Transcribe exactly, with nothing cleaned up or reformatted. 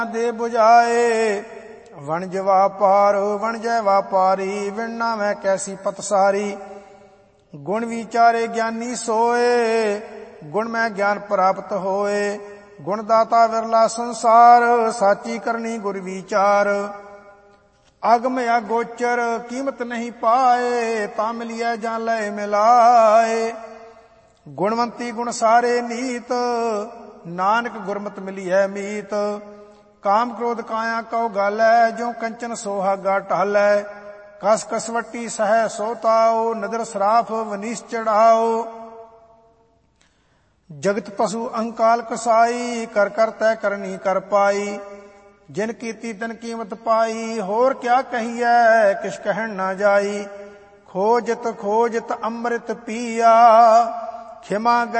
ਦੇ ਬੁਝਾਏ। ਵਣਜ ਵਾਪਾਰ ਵਣਜੈ ਵਾਪਾਰੀ, ਵਿਣ ਨਾਵੈ ਕੈਸੀ ਪਤਸਾਰੀ। ਗੁਣ ਵਿਚਾਰੇ ਗਿਆਨੀ ਸੋਏ, ਗੁਣ ਮੈਂ ਗਿਆਨ ਪ੍ਰਾਪਤ ਹੋਏ। ਗੁਣ ਦਾਤਾ ਵਿਰਲਾ ਸੰਸਾਰ, ਸਾਚੀ ਕਰਨੀ ਗੁਰ ਵਿਚਾਰ। ਅਗਮ ਅਗੋਚਰ ਕੀਮਤ ਨਹੀਂ ਪਾਏ, ਤਾਂ ਮਿਲਿਐ ਜਾਂ ਲੈ ਮਿਲਾਏ। ਗੁਣਵੰਤੀ ਗੁਣ ਸਾਰੇ ਨੀਤ, ਨਾਨਕ ਗੁਰਮਤਿ ਮਿਲਿਐ ਮੀਤ। ਕਾਮ ਕ੍ਰੋਧ ਕਾਇਆ ਕਉ ਗਾਲੈ, ਜਿਉ ਕੰਚਨ ਸੋਹਾਗਾ ਢਾਲੈ। ਕਸ ਕਸਵੱਟੀ ਸਹਿ ਸੋ ਤਾਉ, ਨਦਰ ਸਰਾਫ ਵਨੀਸ ਚੜਾਓ। ਜਗਤ ਪਸ਼ੂ ਅੰਕਾਲ ਕਸਾਈ, ਕਰ ਕਰ ਤੈ ਕਰਨੀ ਕਰ ਪਾਈ। ਜਿਨ ਕੀਤੀ ਤਿਨ ਕੀਮਤ ਪਾਈ, ਹੋਰ ਕਿਆ ਕਹੀਐ ਕਿਛ ਕਹਿਣ ਨਾ ਜਾਈ। ਖੋਜਤ ਖੋਜਤ ਅੰਮ੍ਰਿਤ ਪੀਆ, ਖਿਮਾ